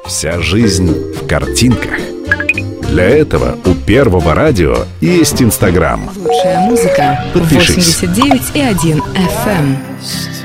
Вся жизнь в картинках. Для этого у Первого радио есть Инстаграм. Лучшая музыка. Подпишись. 89,1 FM.